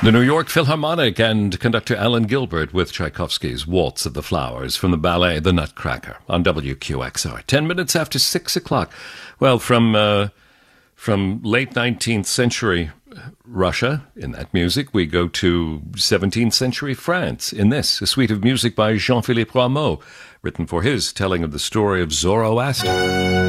The New York Philharmonic and conductor Alan Gilbert with Tchaikovsky's Waltz of the Flowers from the ballet The Nutcracker on WQXR. 10 minutes after 6 o'clock. Well, from late 19th century Russia, in that music, we go to 17th century France. In this, a suite of music by Jean-Philippe Rameau, written for his telling of the story of Zoroaster.